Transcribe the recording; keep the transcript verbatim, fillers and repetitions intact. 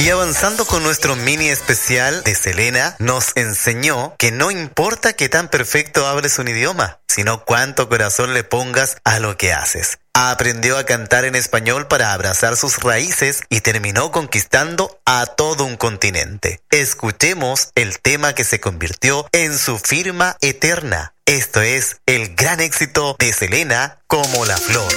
Y avanzando con nuestro mini especial de Selena, nos enseñó que no importa qué tan perfecto hables un idioma, sino cuánto corazón le pongas a lo que haces. Aprendió a cantar en español para abrazar sus raíces y terminó conquistando a todo un continente. Escuchemos el tema que se convirtió en su firma eterna. Esto es el gran éxito de Selena, Como la Flor.